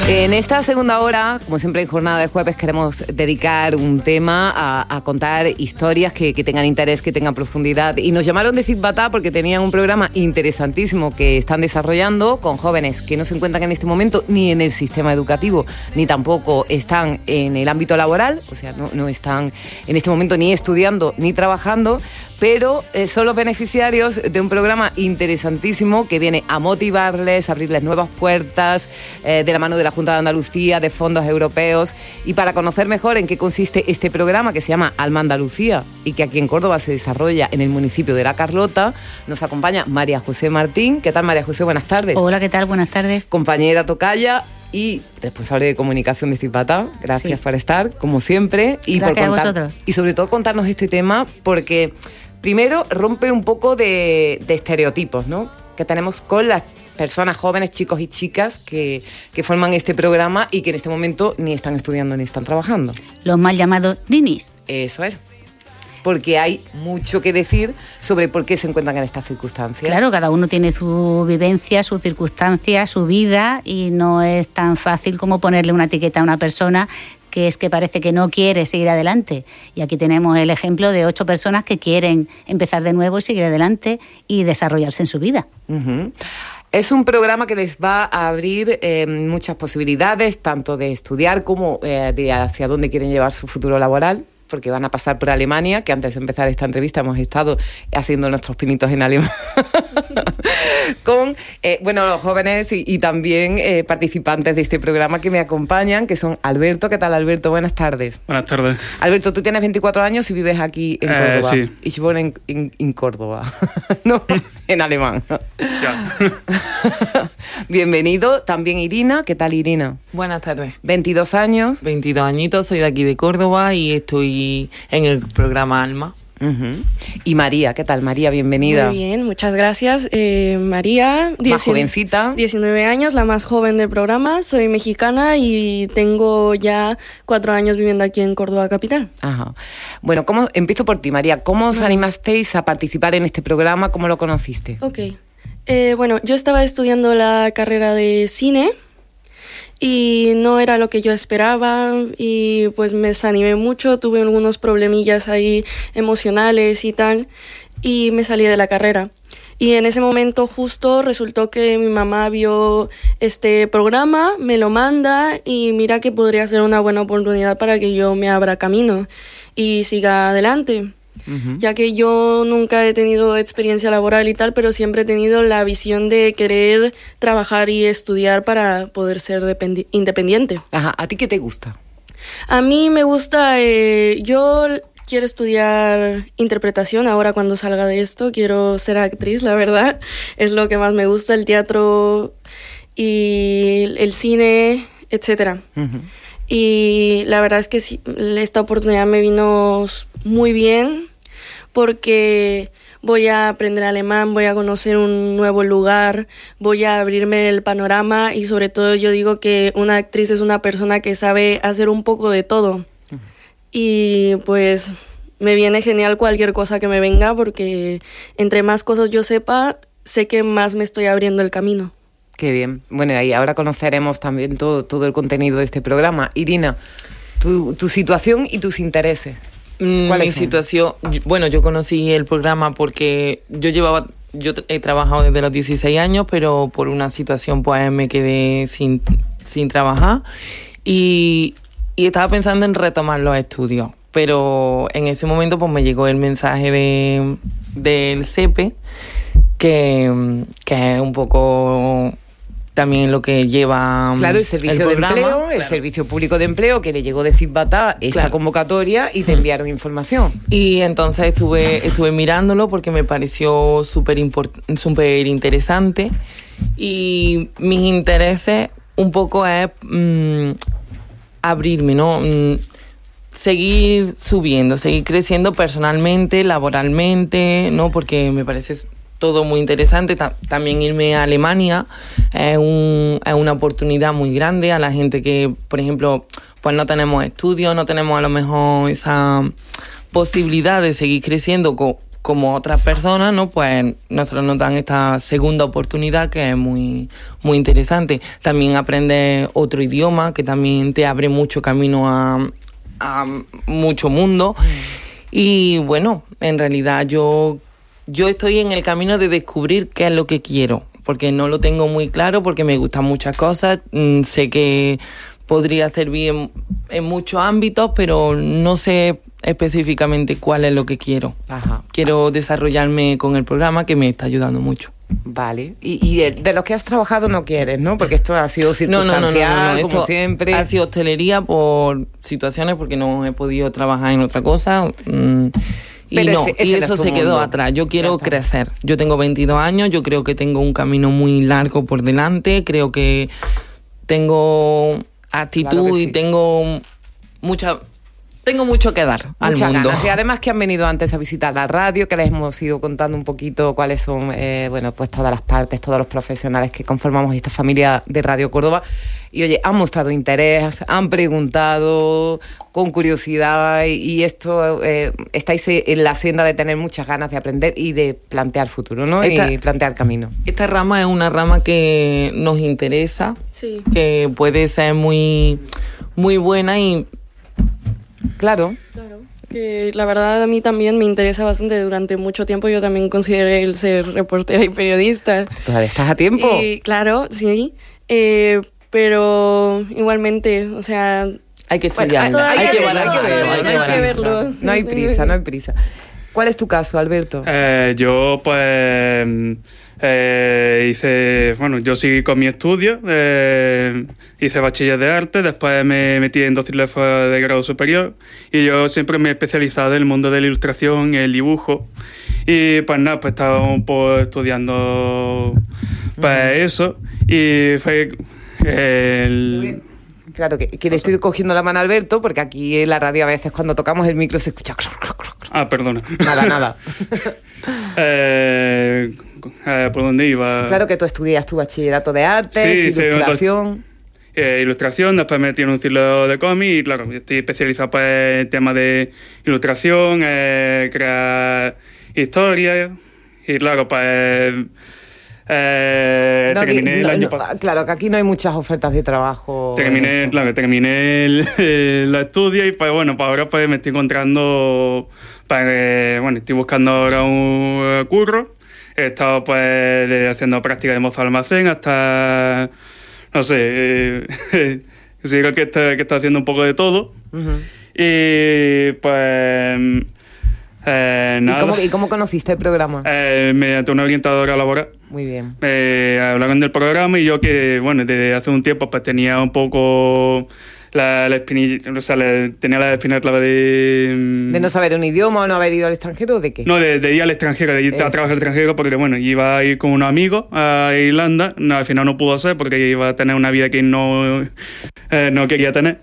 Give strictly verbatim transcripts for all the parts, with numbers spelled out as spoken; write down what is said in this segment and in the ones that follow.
En esta segunda hora, como siempre en jornada de jueves, queremos dedicar un tema a, a contar historias que, que tengan interés, que tengan profundidad. Y nos llamaron de Citbatá porque tenían un programa interesantísimo que están desarrollando con jóvenes que no se encuentran en este momento ni en el sistema educativo, ni tampoco están en el ámbito laboral, o sea, no, no están en este momento ni estudiando ni trabajando, pero eh, son los beneficiarios de un programa interesantísimo que viene a motivarles, a abrirles nuevas puertas, eh, de la mano de la Junta de Andalucía, de fondos europeos. Y para conocer mejor en qué consiste este programa, que se llama Alma Andalucía y que aquí en Córdoba se desarrolla en el municipio de La Carlota, nos acompaña María José Martín. ¿Qué tal, María José? Buenas tardes. Hola, ¿qué tal? Buenas tardes. Compañera tocaya y responsable de comunicación de Citbatá. Gracias sí. por estar, como siempre. Y Gracias por contar, a vosotros. Y sobre todo contarnos este tema porque... Primero, rompe un poco de, de estereotipos, ¿no?, que tenemos con las personas jóvenes, chicos y chicas que, que forman este programa y que en este momento ni están estudiando ni están trabajando. Los mal llamados ninis. Eso es. Porque hay mucho que decir sobre por qué se encuentran en estas circunstancias. Claro, cada uno tiene su vivencia, sus circunstancias, su vida, y no es tan fácil como ponerle una etiqueta a una persona que es que parece que no quiere seguir adelante. Y aquí tenemos el ejemplo de ocho personas que quieren empezar de nuevo y seguir adelante y desarrollarse en su vida. Uh-huh. Es un programa que les va a abrir eh, muchas posibilidades, tanto de estudiar como eh, de hacia dónde quieren llevar su futuro laboral, porque van a pasar por Alemania, que antes de empezar esta entrevista hemos estado haciendo nuestros pinitos en alemán, con eh, bueno, los jóvenes y, y también eh, participantes de este programa que me acompañan, que son Alberto. ¿Qué tal, Alberto? Buenas tardes. Buenas tardes. Alberto, tú tienes veinticuatro años y vives aquí en Córdoba. Eh, sí. Ich wohne en, en, en Córdoba. No, en alemán. Ya. Bienvenido. También Irina. ¿Qué tal, Irina? Buenas tardes. veintidós años. veintidós añitos, soy de aquí de Córdoba y estoy en el programa Alma. Uh-huh. Y María, ¿qué tal, María? Bienvenida. Muy bien, muchas gracias. Eh, María, más jovencita. diecinueve años, la más joven del programa. Soy mexicana y tengo ya cuatro años viviendo aquí en Córdoba capital. Ajá. Bueno, ¿cómo, empiezo por ti, María. ¿Cómo os animasteis a participar en este programa? ¿Cómo lo conociste? Ok. Eh, bueno, yo estaba estudiando la carrera de cine y no era lo que yo esperaba y pues me desanimé mucho, tuve algunos problemillas ahí emocionales y tal y me salí de la carrera. Y en ese momento justo resultó que mi mamá vio este programa, me lo manda y mira que podría ser una buena oportunidad para que yo me abra camino y siga adelante. Uh-huh. Ya que yo nunca he tenido experiencia laboral y tal, pero siempre he tenido la visión de querer trabajar y estudiar para poder ser dependi- independiente. Ajá, ¿a ti qué te gusta? A mí me gusta, eh, yo quiero estudiar interpretación ahora cuando salga de esto, quiero ser actriz, la verdad, es lo que más me gusta, el teatro y el cine, etcétera. Uh-huh. Y la verdad es que sí, esta oportunidad me vino muy bien porque voy a aprender alemán, voy a conocer un nuevo lugar, voy a abrirme el panorama y sobre todo yo digo que una actriz es una persona que sabe hacer un poco de todo. Uh-huh. Y pues me viene genial cualquier cosa que me venga porque entre más cosas yo sepa, sé que más me estoy abriendo el camino. Qué bien. Bueno, y ahora conoceremos también todo, todo el contenido de este programa. Irina, tu, tu situación y tus intereses. ¿Cuál Mi es situación, bueno, yo conocí el programa porque yo llevaba, yo he trabajado desde los dieciséis años, pero por una situación pues me quedé sin, sin trabajar y, y estaba pensando en retomar los estudios, pero en ese momento pues me llegó el mensaje de del C E P E que, que es un poco también lo que lleva claro, el servicio el de programa, empleo, claro. el servicio público de empleo que le llegó de Citbatá esta claro. convocatoria y te enviaron información. Y entonces estuve estuve mirándolo porque me pareció súper import- súper interesante y mis intereses un poco es mmm, abrirme, ¿no? Mm, seguir subiendo, seguir creciendo personalmente, laboralmente, ¿no? Porque me parece todo muy interesante. Ta- también irme a Alemania es, un, es una oportunidad muy grande a la gente que, por ejemplo, pues no tenemos estudios, no tenemos a lo mejor esa posibilidad de seguir creciendo co- como otras personas, ¿no? Pues nosotros nos dan esta segunda oportunidad que es muy, muy interesante. También aprendes otro idioma que también te abre mucho camino a, a mucho mundo. Mm. Y bueno, en realidad yo, yo estoy en el camino de descubrir qué es lo que quiero, porque no lo tengo muy claro, porque me gustan muchas cosas, mm, sé que podría servir en, en muchos ámbitos, pero no sé específicamente cuál es lo que quiero. Ajá. Quiero desarrollarme con el programa, que me está ayudando mucho. Vale. Y, y de, de los que has trabajado no quieres, ¿no? Porque esto ha sido circunstancial, no, no, no, no, no, no. como esto siempre. Ha sido hostelería por situaciones, porque no he podido trabajar en otra cosa. Mmm, y Pero no, ese, ese y eso se quedó mundo. atrás. Yo quiero crecer. Yo tengo veintidós años, yo creo que tengo un camino muy largo por delante. Creo que tengo actitud claro que sí. y tengo mucha... Tengo mucho que dar al Muchas mundo. Ganas. Y además que han venido antes a visitar la radio, que les hemos ido contando un poquito cuáles son, eh, bueno, pues todas las partes, todos los profesionales que conformamos esta familia de Radio Córdoba. Y oye, han mostrado interés, han preguntado con curiosidad y, y esto, eh, estáis en la senda de tener muchas ganas de aprender y de plantear futuro, ¿no? Esta, y plantear camino. Esta rama es una rama que nos interesa, sí. que puede ser muy, muy buena y... Claro. Claro. Que la verdad a mí también me interesa bastante. Durante mucho tiempo yo también consideré el ser reportera y periodista. Pues todavía estás a tiempo. Y, claro, sí. Eh, pero igualmente, o sea... Hay que estudiar. Bueno, hay, hay, que que verlo, hay, que hay, hay que verlo. No hay prisa, no hay prisa. ¿Cuál es tu caso, Alberto? Eh, yo pues... Eh, hice, bueno, yo seguí con mi estudio, eh, hice bachiller de arte, después me metí en dos ciclos de grado superior y yo siempre me he especializado en el mundo de la ilustración y el dibujo y pues nada, pues estaba un poco estudiando pues uh-huh. eso y fue el... Claro, que, que le estoy cogiendo la mano a Alberto porque aquí en la radio a veces cuando tocamos el micro se escucha... Ah, perdona. Nada, nada. eh... Eh, ¿Por dónde iba? Claro que tú estudias tu bachillerato de artes, sí, ilustración... Sí, eh, ilustración, después me metí en un ciclo de cómic y claro, estoy especializado pues, en temas de ilustración, eh, crear historias y claro, pues... Eh, no, terminé que, el no, año no, claro, que aquí no hay muchas ofertas de trabajo. Terminé, claro, terminé el, el, los estudios y pues bueno, pues ahora pues me estoy encontrando... Pues, bueno, estoy buscando ahora un uh, curro. He estado pues de, haciendo práctica de mozo de almacén hasta, no sé, eh, sí, creo que está, que está haciendo un poco de todo. Uh-huh. Y pues eh, nada. ¿Y cómo, ¿Y cómo conociste el programa? Eh, mediante una orientadora laboral. Muy bien. Eh, hablaron del programa y yo que, bueno, desde hace un tiempo pues tenía un poco... La, la espinilla, o sea, la, tenía la espina clave de... ¿De no saber un idioma o no haber ido al extranjero o de qué? No, de, de ir al extranjero, de ir Eso. a trabajar al extranjero porque, bueno, iba a ir con unos amigos a Irlanda, no, al final no pudo ser porque iba a tener una vida que no, eh, no quería tener.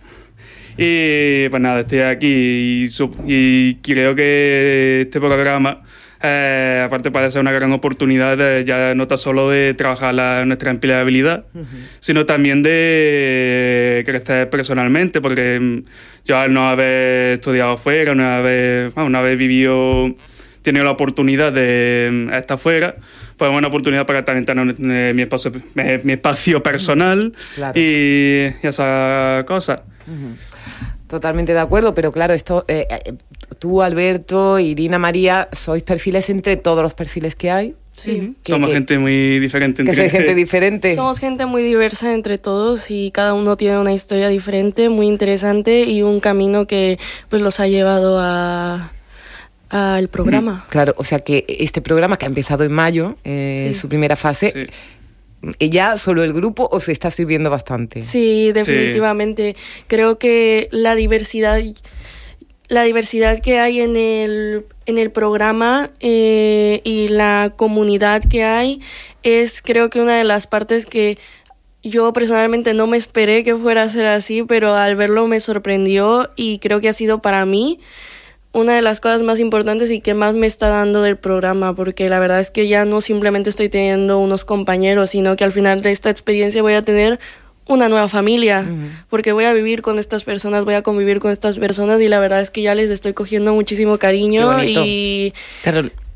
Y pues nada, estoy aquí y, y creo que este programa... Eh, aparte puede ser una gran oportunidad de, ya no tan solo de trabajar la, nuestra empleabilidad, uh-huh. sino también de crecer personalmente, porque yo al no haber estudiado fuera, no haber, bueno, no haber vivido, tenido la oportunidad de estar fuera, pues es una oportunidad para también tener mi espacio, mi espacio personal claro. y, y esas cosas. Uh-huh. Totalmente de acuerdo, pero claro, esto eh, tú, Alberto, Irina, María, sois perfiles entre todos los perfiles que hay. Sí. Que, Somos que, gente muy diferente. Que sois gente diferente. Somos gente muy diversa entre todos y cada uno tiene una historia diferente, muy interesante y un camino que pues los ha llevado a al programa. Claro, o sea que este programa que ha empezado en mayo, eh, sí. su primera fase... Sí. ¿Ya solo el grupo o se está sirviendo bastante? Sí, definitivamente. Sí. Creo que la diversidad, la diversidad que hay en el, en el programa eh, y la comunidad que hay es creo que una de las partes que yo personalmente no me esperé que fuera a ser así, pero al verlo me sorprendió y creo que ha sido para mí una de las cosas más importantes y que más me está dando del programa, porque la verdad es que ya no simplemente estoy teniendo unos compañeros, sino que al final de esta experiencia voy a tener una nueva familia, uh-huh. porque voy a vivir con estas personas, voy a convivir con estas personas y la verdad es que ya les estoy cogiendo muchísimo cariño y... Carol,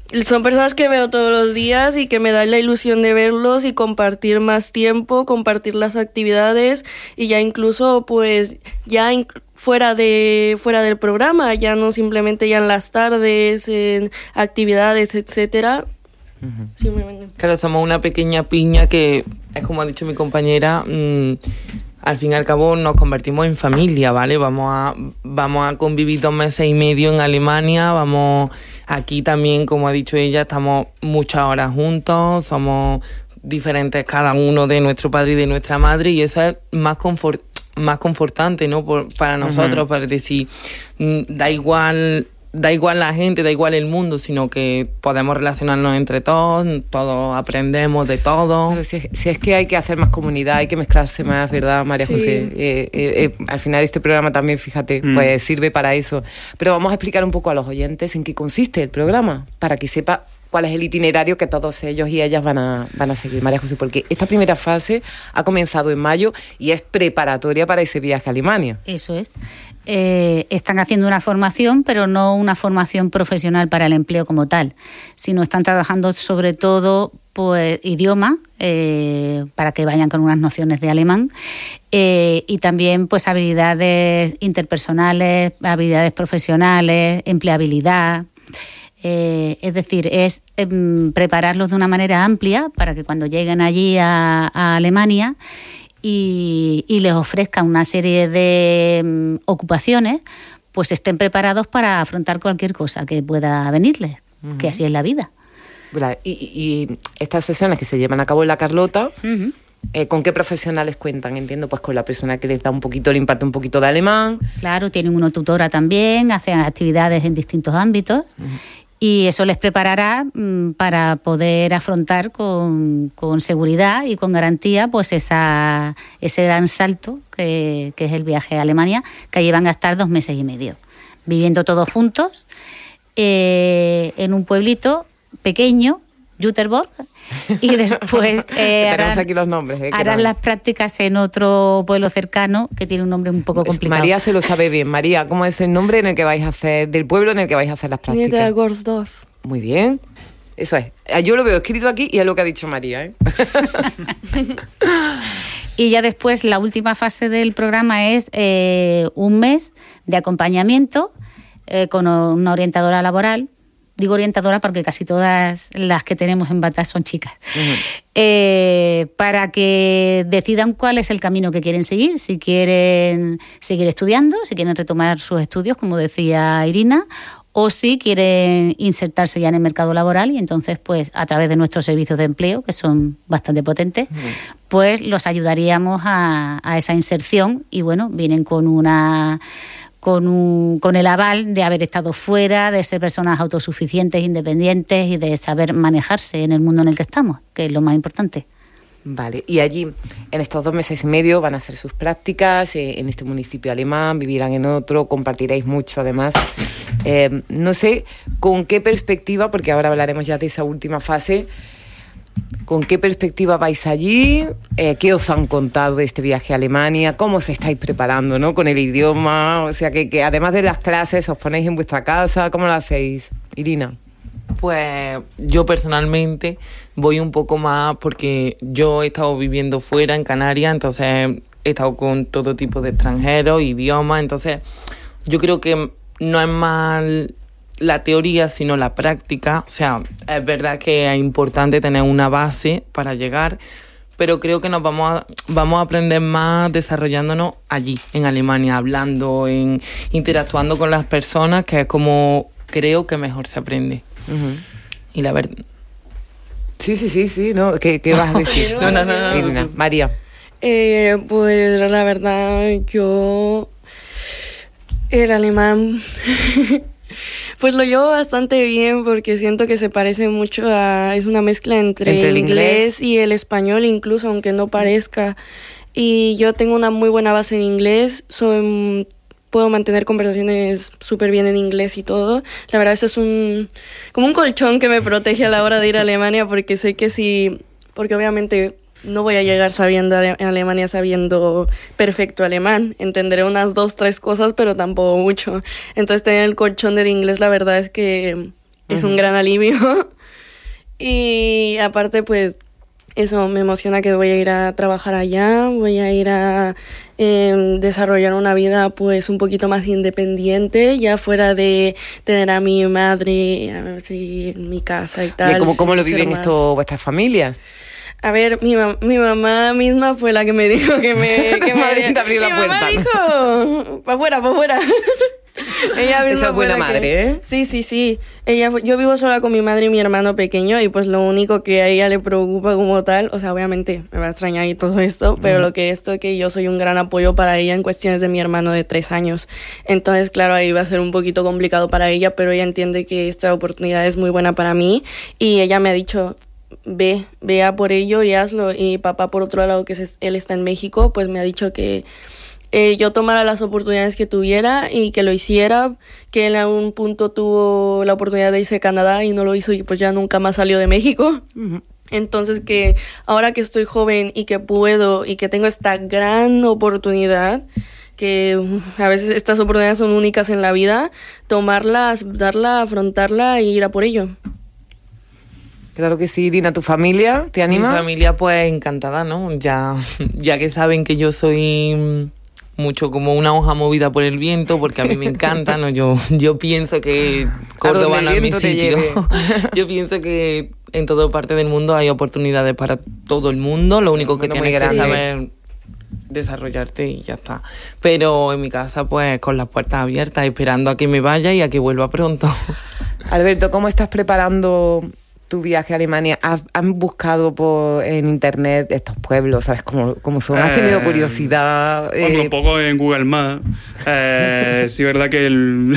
son personas que veo todos los días y que me dan la ilusión de verlos y compartir más tiempo, compartir las actividades y ya incluso pues ya inc- fuera de fuera del programa, ya no simplemente ya en las tardes, en actividades, etcétera. Uh-huh. Simplemente. Claro, somos una pequeña piña que es como ha dicho mi compañera, mmm, al fin y al cabo nos convertimos en familia, ¿vale? Vamos a vamos a convivir dos meses y medio en Alemania, vamos aquí también, como ha dicho ella, estamos muchas horas juntos, somos diferentes cada uno de nuestro padre y de nuestra madre y eso es más confort, más confortante, ¿no? Por, para nosotros, uh-huh. para decir, da igual... Da igual la gente, da igual el mundo, sino que podemos relacionarnos entre todos, todos aprendemos de todo. Pero si, es, si es que hay que hacer más comunidad, hay que mezclarse más, ¿verdad, María sí. José? Eh, eh, eh, al final este programa también, fíjate, mm. pues sirve para eso. Pero vamos a explicar un poco a los oyentes en qué consiste el programa, para que sepa cuál es el itinerario que todos ellos y ellas van a, van a seguir, María José, porque esta primera fase ha comenzado en mayo y es preparatoria para ese viaje a Alemania. Eso es. Eh, están haciendo una formación, pero no una formación profesional para el empleo como tal, sino están trabajando sobre todo pues idioma, eh, para que vayan con unas nociones de alemán, eh, y también pues habilidades interpersonales, habilidades profesionales, empleabilidad. Eh, es decir, es eh, prepararlos de una manera amplia para que cuando lleguen allí a, a Alemania y, y les ofrezcan una serie de um, ocupaciones, pues estén preparados para afrontar cualquier cosa que pueda venirles, uh-huh. que así es la vida. Y, y estas sesiones que se llevan a cabo en La Carlota, uh-huh. eh, ¿con qué profesionales cuentan? Entiendo, pues con la persona que les da un poquito, le imparte un poquito de alemán. Claro, tienen una tutora también, hacen actividades en distintos ámbitos. Uh-huh. Y eso les preparará mmm, para poder afrontar con, con seguridad y con garantía pues esa, ese gran salto que, que es el viaje a Alemania, que allí van a estar dos meses y medio, viviendo todos juntos eh, en un pueblito pequeño, Jüterbog, y después eh, harán, aquí los nombres, ¿eh? harán las prácticas en otro pueblo cercano que tiene un nombre un poco complicado. María se lo sabe bien. María, ¿cómo es el nombre en el que vais a hacer, del pueblo en el que vais a hacer las prácticas? Niedergorsdorf. Muy bien, eso es. Yo lo veo escrito aquí y es lo que ha dicho María, ¿eh? Y ya después la última fase del programa es eh, un mes de acompañamiento eh, con una orientadora laboral. Digo orientadora porque casi todas las que tenemos en Bata son chicas. Uh-huh. Eh, para que decidan cuál es el camino que quieren seguir, si quieren seguir estudiando, si quieren retomar sus estudios, como decía Irina, o si quieren insertarse ya en el mercado laboral y entonces, pues, a través de nuestros servicios de empleo, que son bastante potentes, uh-huh. pues los ayudaríamos a, a esa inserción y, bueno, vienen con una... Con, un, con el aval de haber estado fuera, de ser personas autosuficientes, independientes y de saber manejarse en el mundo en el que estamos, que es lo más importante. Vale, y allí, en estos dos meses y medio, van a hacer sus prácticas eh, en este municipio alemán, vivirán en otro, compartiréis mucho además. Eh, no sé con qué perspectiva, porque ahora hablaremos ya de esa última fase, ¿con qué perspectiva vais allí? Eh, ¿Qué os han contado de este viaje a Alemania? ¿Cómo os estáis preparando, ¿no? Con el idioma, o sea, que, que además de las clases os ponéis en vuestra casa, ¿cómo lo hacéis, Irina? Pues yo personalmente voy un poco más porque yo he estado viviendo fuera en Canarias, entonces he estado con todo tipo de extranjeros, idiomas, entonces yo creo que no es mal la teoría, sino la práctica. O sea, es verdad que es importante tener una base para llegar, pero creo que nos vamos a, vamos a aprender más desarrollándonos allí, en Alemania, hablando, en interactuando con las personas, que es como creo que mejor se aprende. Uh-huh. Y la verdad... Sí, sí, sí, sí, ¿no? ¿Qué, qué vas a decir? no, no, no, no, Irina, María. Eh, pues la verdad, yo... El alemán... Pues lo llevo bastante bien porque siento que se parece mucho a... Es una mezcla entre, entre el inglés, inglés y el español incluso, aunque no parezca. Y yo tengo una muy buena base en inglés. Soy, puedo mantener conversaciones súper bien en inglés y todo. La verdad, eso es un... como un colchón que me protege a la hora de ir a Alemania porque sé que si... Porque obviamente... No voy a llegar sabiendo en Alemania sabiendo perfecto alemán. Entenderé unas dos, tres cosas, pero tampoco mucho. Entonces tener el colchón del inglés, la verdad es que, es Ujú. un gran alivio. Y aparte, pues, eso me emociona que voy a ir a trabajar allá, voy a ir a eh, desarrollar una vida pues un poquito más independiente, ya fuera de tener a mi madre a ver si en mi casa y tal. ¿Y cómo, cómo lo ser viven más- esto vuestras familias? A ver, mi, mam- mi mamá misma fue la que me dijo que me... que me Te abrió la mi mamá puerta. dijo, pa' afuera, pa' afuera. Ella misma Esa es fue buena la que- madre, ¿eh? Sí, sí, sí. Ella fue- yo vivo sola con mi madre y mi hermano pequeño y pues lo único que a ella le preocupa como tal, o sea, obviamente me va a extrañar y todo esto, pero lo que esto es que yo soy un gran apoyo para ella en cuestiones de mi hermano de tres años. Entonces, claro, ahí va a ser un poquito complicado para ella, pero ella entiende que esta oportunidad es muy buena para mí y ella me ha dicho, ve, vea por ello y hazlo. Y papá, por otro lado, que es- él está en México, pues me ha dicho que eh, yo tomara las oportunidades que tuviera y que lo hiciera, que él a un punto tuvo la oportunidad de irse a Canadá y no lo hizo y pues ya nunca más salió de México. Entonces que ahora que estoy joven y que puedo y que tengo esta gran oportunidad, que uf, a veces estas oportunidades son únicas en la vida, tomarla, darla, afrontarla e ir a por ello. Claro que sí, Irina, ¿tu familia te anima? Mi familia pues encantada, ¿no? Ya, ya que saben que yo soy mm, mucho como una hoja movida por el viento, porque a mí me encanta, ¿no? Yo, yo pienso que Córdoba donde no el es mi viento te sitio. lleve. Yo pienso que en toda parte del mundo hay oportunidades para todo el mundo, lo único que Bueno, muy tienes que grande. saber desarrollarte y ya está. Pero en mi casa pues con las puertas abiertas, esperando a que me vaya y a que vuelva pronto. Alberto, ¿cómo estás preparando tu viaje a Alemania? ¿Has, han buscado por, en internet estos pueblos? ¿Sabes cómo, cómo son? ¿Has tenido Eh, curiosidad? Hombre, Eh, un poco en Google Maps. Eh, sí, es verdad que el,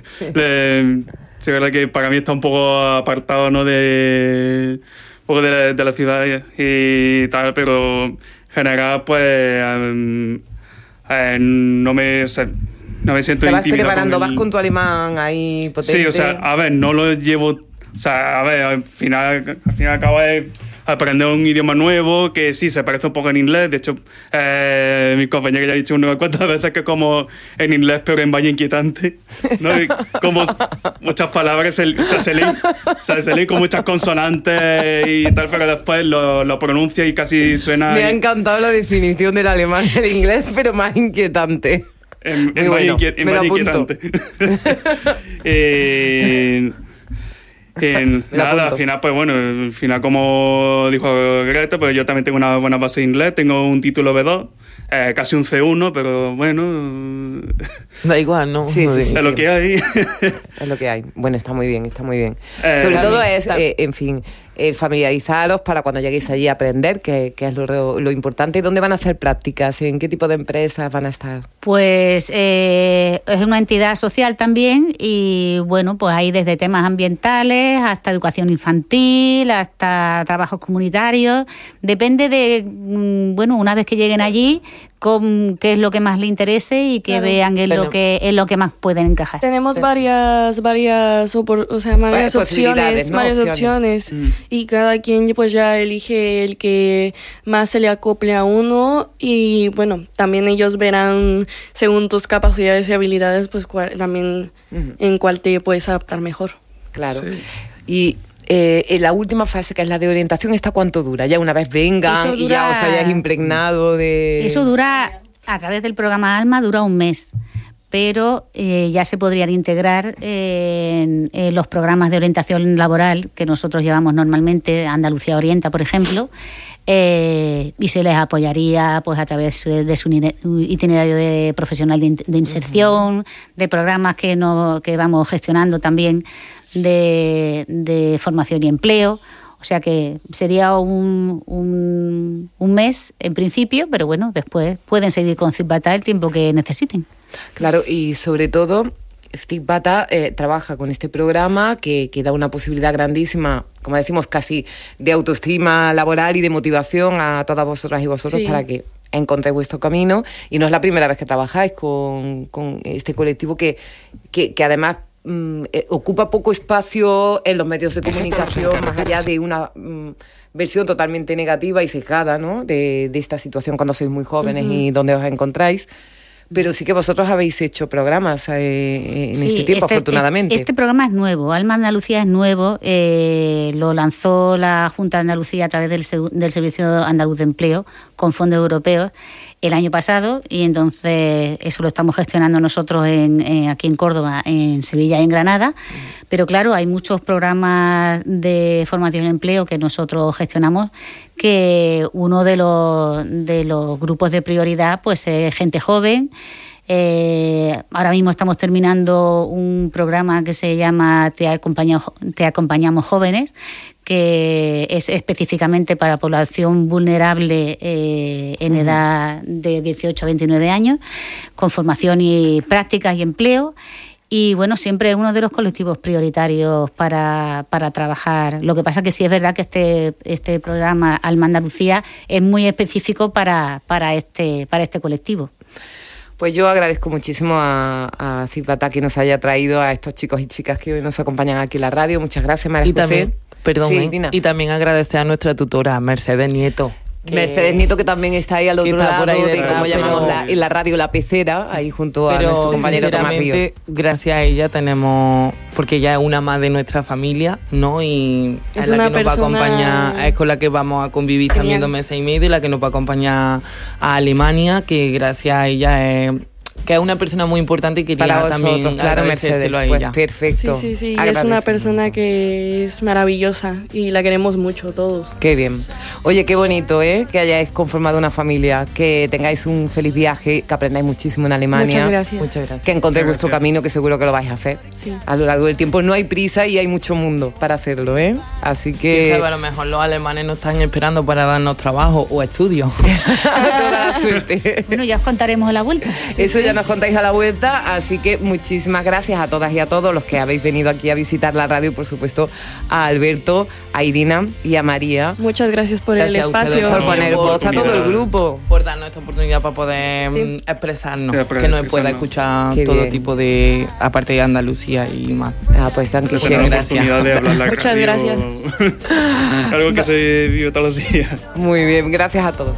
le- sí, es verdad que para mí está un poco apartado, ¿no? De un poco de la, de la ciudad y, y tal, pero en general, pues em, eh, no me o sea, no me siento ¿Te vas intimidado preparando? con el- ¿Vas con tu alemán ahí potente? Sí, o sea, a ver, no lo llevo. O sea, a ver, al final, al final acabo de aprender un idioma nuevo que sí se parece un poco en inglés. De hecho, eh, mi compañero ya ha dicho unas cuantas veces que como en inglés, pero en vaya inquietante. ¿No? Y como muchas palabras se, o sea, se, leen, o sea, se leen con muchas consonantes y tal, pero después lo, lo pronuncia y casi suena. Me ha encantado la definición del alemán y del inglés, pero más inquietante. En, Muy en bueno, vaya inquiet- en me lo vaya apunto. inquietante. Eh, en- Me lo nada, apunto. al final, pues bueno, al final, como dijo Greta, pues yo también tengo una buena base de inglés, tengo un título B dos, eh, casi un C uno, pero bueno, Da igual, ¿no? Sí, sí, es sí. lo que hay. Es lo que hay. Bueno, está muy bien, está muy bien. Eh, Sobre todo también, es, tam- eh, en fin, eh, familiarizaros para cuando lleguéis allí a aprender, que, que es lo, lo importante. ¿Dónde van a hacer prácticas? ¿En qué tipo de empresas van a estar? Pues eh, es una entidad social también y bueno, pues hay desde temas ambientales hasta educación infantil, hasta trabajos comunitarios. Depende de, mm, bueno, una vez que lleguen allí, con qué es lo que más les interese y que Claro. vean en lo Tenemos- que, en lo que más pueden encajar. Tenemos varias, varias, opor- o sea, varias Varias posibilidades, opciones, ¿no? varias Opciones. opciones, Mm. y cada quien pues ya elige el que más se le acople a uno y bueno, también ellos verán según tus capacidades y habilidades pues cuál- también Ujú. en cuál te puedes adaptar mejor. Claro. Sí. Y eh, en la última fase, que es la de orientación, ¿esta cuánto dura? Ya una vez vengan Eso y ya dura- os hayáis impregnado de... Eso dura, a través del programa ALMA, dura un mes, pero eh, ya se podrían integrar en, en los programas de orientación laboral que nosotros llevamos normalmente, Andalucía Orienta, por ejemplo, eh, y se les apoyaría pues a través de su ine- itinerario de profesional de, in- de inserción, de programas que, no, que vamos gestionando también de, de formación y empleo. O sea que sería un, un, un mes en principio, pero bueno, después pueden seguir con Cipbata el tiempo que necesiten. Claro, y sobre todo, Stick Bata eh, trabaja con este programa que, que da una posibilidad grandísima, como decimos, casi de autoestima laboral y de motivación a todas vosotras y vosotros Sí. para que encontréis vuestro camino. Y no es la primera vez que trabajáis con, con este colectivo que, que, que además mm, eh, ocupa poco espacio en los medios de comunicación, más allá de una mm, versión totalmente negativa y sesgada, ¿no? de, de esta situación cuando sois muy jóvenes Ujú. y donde os encontráis. Pero sí que vosotros habéis hecho programas eh, en sí, este tiempo, este, afortunadamente. Este, este programa es nuevo, Alma Andalucía es nuevo, eh, lo lanzó la Junta de Andalucía a través del, del Servicio Andaluz de Empleo con fondos europeos el año pasado, y entonces eso lo estamos gestionando nosotros en, en, aquí en Córdoba, en Sevilla y en Granada. Pero claro, hay muchos programas de formación en empleo que nosotros gestionamos, que uno de los, de los grupos de prioridad pues es gente joven. Eh, ahora mismo estamos terminando un programa que se llama Te acompañamos, Te acompañamos jóvenes, que es específicamente para población vulnerable eh, en uh-huh. edad de dieciocho a veintinueve años, con formación y prácticas y empleo. Y bueno, siempre es uno de los colectivos prioritarios para, para trabajar. Lo que pasa que sí es verdad que este, este programa Alma Andalucía es muy específico para, para, este, para este colectivo. Pues yo agradezco muchísimo a, a Cid Batá que nos haya traído a estos chicos y chicas que hoy nos acompañan aquí en la radio. Muchas gracias, María José. También, perdón, sí, ¿eh? Y también agradecer a nuestra tutora, Mercedes Nieto. Que Mercedes Nieto, que también está ahí al otro lado de, de como llamamos la, en la radio La Pecera, ahí junto a nuestro compañero Tomás Ríos. Gracias a ella tenemos, porque ella es una más de nuestra familia, ¿no? Y es, es la que nos va a acompañar, es con la que vamos a convivir genial. También dos meses y medio, y la que nos va a acompañar a Alemania, que gracias a ella es... que es una persona muy importante y quería para vosotros, también claro, Mercedes, a pues ella. Perfecto. Sí, sí, sí, es una persona que es maravillosa y la queremos mucho todos. Qué bien. Oye, qué bonito, ¿eh? Que hayáis conformado una familia, que tengáis un feliz viaje, que aprendáis muchísimo en Alemania. Muchas gracias. Muchas gracias. Que encontréis vuestro camino, que seguro que lo vais a hacer. Sí. A lo largo del tiempo no hay prisa y hay mucho mundo para hacerlo, ¿eh? Así que... Sí, a lo mejor los alemanes nos están esperando para darnos trabajo o estudios. Toda la suerte. Bueno, ya os contaremos a la vuelta. Eso ya nos contáis a la vuelta. Así que muchísimas gracias a todas y a todos los que habéis venido aquí a visitar la radio, por supuesto a Alberto, a Irina y a María. Muchas gracias por gracias el espacio, por poner voz a todo el grupo, por darnos esta oportunidad para poder sí. expresarnos, sí, que nos pueda escuchar Qué todo bien. Tipo de, aparte de Andalucía y más. Ah, pues tan que gracias. De hablar la Muchas radio, gracias. Algo que se vive todos los días. Muy bien, gracias a todos.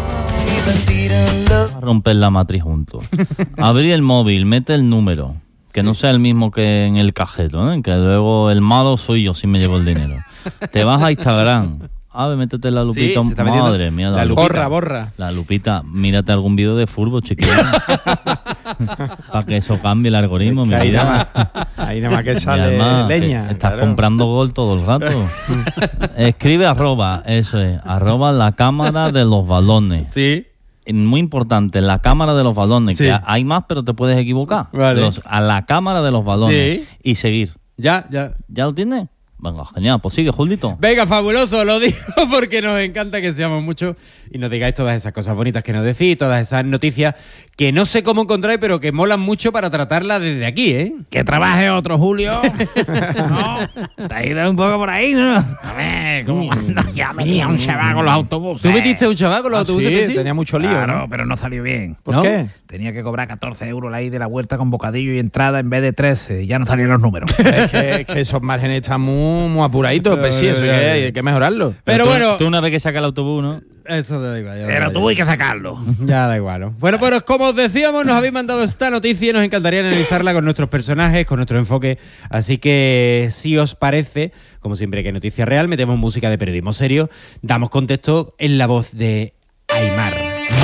A romper la matriz juntos. Abrir el móvil, mete el número, que no sea el mismo que en el cajero, ¿eh? Que luego el malo soy yo si me llevo el dinero. Te vas a Instagram. A ver, métete la lupita, sí, madre mía. La, la lupita. Borra, borra. La lupita, mírate algún vídeo de fútbol, chiquillo. Para que eso cambie el algoritmo, mi vida. Nada más, ahí nada más que sale además, leña. Que estás claro. comprando gol todo el rato. Escribe arroba, eso es, arroba la cámara de los balones. Sí. Muy importante, la cámara de los balones, sí. que hay más pero te puedes equivocar. Vale. Los, a la cámara de los balones sí. y seguir. Ya, ya. ¿Ya lo tienes? Venga, genial, pues sigue, Julito. Venga, fabuloso, lo digo porque nos encanta que seamos muchos y nos digáis todas esas cosas bonitas que nos decís, todas esas noticias que no sé cómo encontráis, pero que molan mucho para tratarlas desde aquí, ¿eh? Que trabaje otro, Julio. No, te has ido un poco por ahí, ¿no? A ver, como cuando ya metía un chaval con los autobuses. ¿Tú metiste un chaval con los ah, autobuses? Sí, que sí, tenía mucho lío, Claro, ¿no? pero no salió bien. ¿Por ¿no? qué? Tenía que cobrar catorce euros la ida de la huerta con bocadillo y entrada en vez de trece. Ya no salían los números. Es que, es que esos márgenes están muy, muy apuraditos. Pues sí, eso hay, hay que mejorarlo. Pero, pero tú, bueno... Tú una vez que saca el autobús, ¿no? Eso te da igual. Pero tú hay que sacarlo. Ya da igual, ¿no? Bueno, pues como os decíamos, nos habéis mandado esta noticia y nos encantaría analizarla con nuestros personajes, con nuestro enfoque. Así que, si os parece, como siempre que hay noticia real, metemos música de periodismo serio, damos contexto en la voz de Aymar.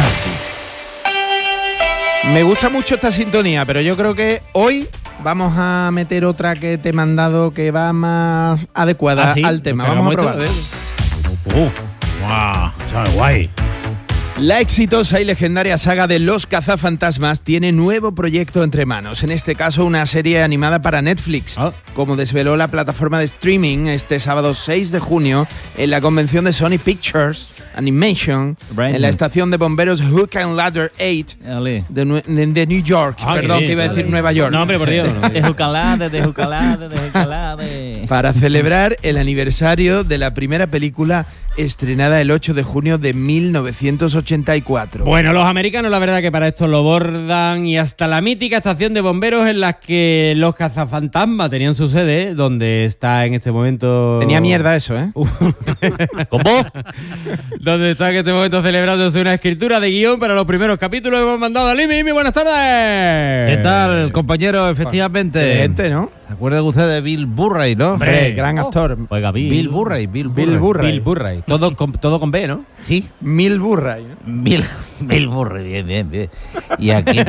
Me gusta mucho esta sintonía, pero yo creo que hoy vamos a meter otra que te he mandado que va más adecuada ¿Ah, sí? al tema. Vamos a probar. Uh, wow, está guay. La exitosa y legendaria saga de Los Cazafantasmas tiene nuevo proyecto entre manos, en este caso una serie animada para Netflix, oh. como desveló la plataforma de streaming este sábado seis de junio en la convención de Sony Pictures Animation, Brandon. en la estación de bomberos Hook and Ladder ocho de, de, de New York. Ah, Perdón, que iba a decir Ale. Nueva York. No, hombre, por Dios. De Hook and Ladder, de Hook and Ladder, de Hook and Ladder. Para celebrar el aniversario de la primera película estrenada el ocho de junio de mil novecientos ochenta y cuatro. Bueno, los americanos la verdad que para esto lo bordan, y hasta la mítica estación de bomberos en la que los cazafantasmas tenían su sede, donde está en este momento... Tenía mierda eso, ¿eh? ¿Cómo? Donde está en este momento celebrándose una escritura de guión para los primeros capítulos que hemos mandado a Limi. Limi, buenas tardes. ¿Qué tal, compañero? Efectivamente. Gente, ¿no? ¿Se acuerda usted de Bill Murray, no? Hombre, gran actor. Oiga, Bill. Bill Murray, Bill Murray. Bill Murray. Bill Murray. Todo con, todo con B, ¿no? Sí. Mil Murray, ¿no? Bill, Bill Murray, bien, bien, bien. Y aquí,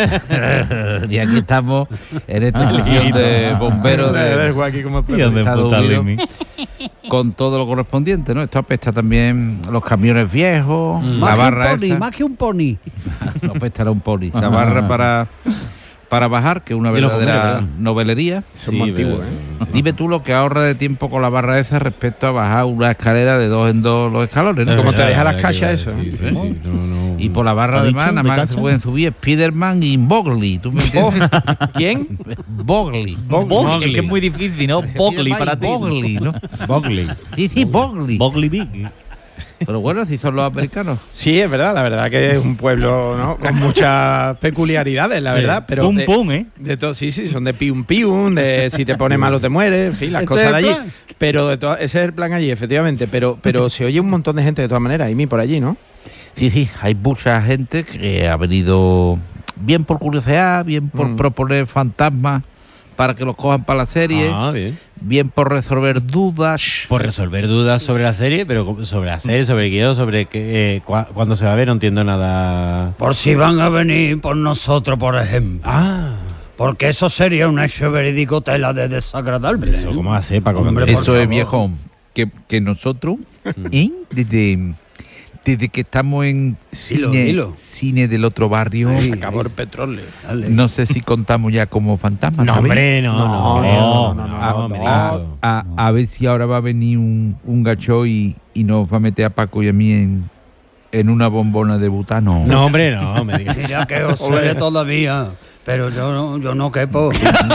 y aquí estamos en esta estación de bomberos de, de Estados Unidos, con todo lo correspondiente, ¿no? Esto apesta también los camiones viejos, Mm. la Más que barra un pony, esa. más que un pony. No apestará un pony. La barra para, para bajar, que es una Y los verdadera bomberos, novelería. Son muy antiguos, ¿eh? Dime tú lo que ahorra de tiempo con la barra esa respecto a bajar una escalera de dos en dos los escalones, ¿no? Como te deja las cajas eso. Sí, sí, sí, no, no. Y por la barra ¿Ha de dicho? más, nada ¿De más que cacha? se pueden subir Spiderman y Bogley. ¿Tú me entiendes? ¿Quién? Bogley. Bogley. Es que es muy difícil, ¿no? Bogley para ti. Bogley, ¿no? Bogley. Sí, sí, Bogley. Bogley Big. Pero bueno, si son los americanos. Sí, es verdad, la verdad que es un pueblo, ¿no? Con muchas peculiaridades, la Sí. verdad. Pero Pum, de, pum, ¿eh? De todo, sí, sí, son de pium pium, de si te pones malo te mueres, en fin, las ¿Este cosas es de el allí. plan? Pero de to- ese es el plan allí, efectivamente. Pero, pero se oye un montón de gente de todas maneras, Imi, por allí, ¿no? Sí, sí, hay mucha gente que ha venido bien por curiosidad, bien por Mm. proponer fantasmas para que los cojan para la serie, Ah, bien. bien por resolver dudas. Por resolver dudas sobre la serie, pero sobre la serie, sobre el guión, sobre que, eh, cua- cuándo se va a ver, no entiendo nada. Por si van a venir por nosotros, por ejemplo. Ah, Porque eso sería un hecho verídico tela de desagradable. eso, ¿cómo hace para Hombre, comer? por Eso es, favor. viejo, que, que nosotros, ¿eh? desde, desde que estamos en Dilo, cine, dilo. cine del otro barrio, Se acabó el petróleo. Dale. no sé si contamos ya como fantasmas, No, ¿sabéis? hombre, no, no, No, no, no, no, no, no, no, me no. digas eso. A, a ver si ahora va a venir un, un gacho y, y nos va a meter a Paco y a mí en, en una bombona de butano. No, hombre, no, me digas. Mira que os sé todavía, pero yo no, yo no quepo.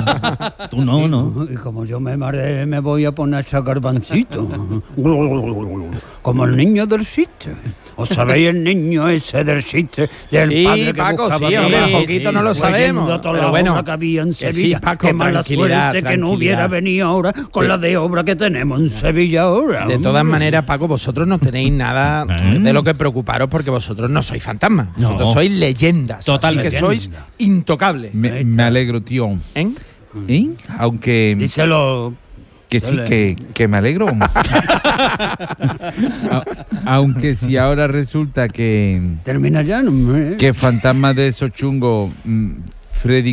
Tú no, no. Y como yo me mareé, me voy a poner a echar garbancito. Como el niño del chiste. ¿Os sabéis el niño ese del chiste? Del Sí, padre que Paco, buscaba sí, hombre, trabajo, un poquito no lo leyendo sabemos, toda pero la bueno, obra que había en que sí, Sevilla. Paco, Qué mala tranquilidad, suerte que no tranquilidad. hubiera venido ahora con Sí. la de obra que tenemos en Sevilla ahora. De todas maneras, Paco, vosotros no tenéis nada de lo que preocuparos porque vosotros no sois fantasmas. No. Vosotros sois leyendas. Totalmente. Así que sois intocables. Me, me alegro, tío. ¿Eh? ¿Eh? Aunque... Díselo. Que sí, Dale. que, que me alegro. A- aunque si ahora resulta que, Termina ya, no me... que fantasma de esos chungos, mm, Freddy